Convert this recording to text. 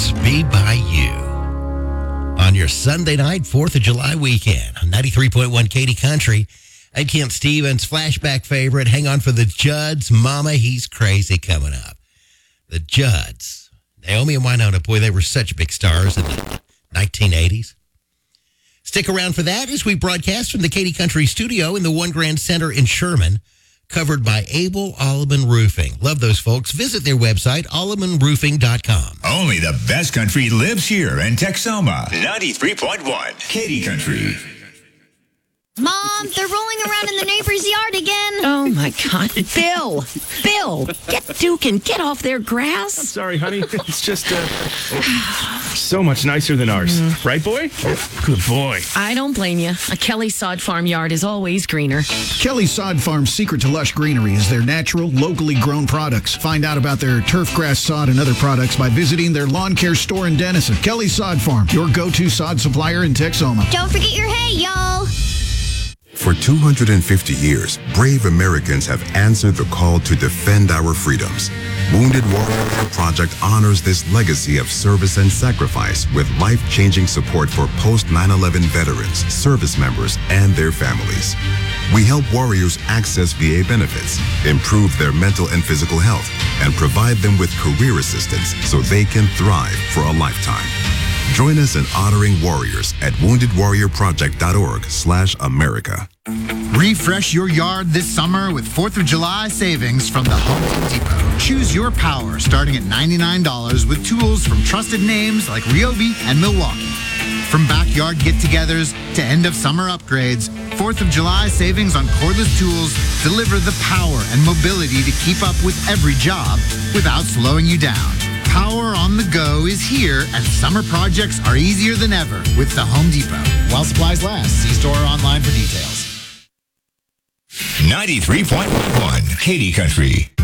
Pass Me By You on your Sunday night, 4th of July weekend on 93.1 Katy Country. And Kent Stevens, flashback favorite. Hang on for the Judds. Mama, He's Crazy coming up. The Judds. Naomi and Winona, boy, they were such big stars in the 1980s. Stick around for that as we broadcast from the Katy Country studio in the One Grand Center in Sherman, covered by Abel Alleman Roofing. Love those folks. Visit their website, allemanroofing.com. Only the best country lives here in Texoma. 93.1 Katy Country. Mom, they're rolling around in the neighbor's yard again. Oh, my God. Bill, get Duke and get off their grass. Sorry, honey. It's just so much nicer than ours. Right, boy? Good boy. I don't blame you. A Kelly Sod Farm yard is always greener. Kelly Sod Farm's secret to lush greenery is their natural, locally grown products. Find out about their turf grass sod and other products by visiting their lawn care store in Denison. Kelly Sod Farm, your go-to sod supplier in Texoma. Don't forget your hay, y'all. For 250 years, brave Americans have answered the call to defend our freedoms. Wounded Warrior Project honors this legacy of service and sacrifice with life-changing support for post-9/11 veterans, service members, and their families. We help warriors access VA benefits, improve their mental and physical health, and provide them with career assistance so they can thrive for a lifetime. Join us in honoring warriors at woundedwarriorproject.org/America. Refresh your yard this summer with 4th of July savings from the Home Depot. Choose your power starting at $99 with tools from trusted names like Ryobi and Milwaukee. From backyard get-togethers to end-of-summer upgrades, 4th of July savings on cordless tools deliver the power and mobility to keep up with every job without slowing you down. Power on the go is here, and summer projects are easier than ever with the Home Depot. While supplies last, see store or online for details. 93.1 Katy Country.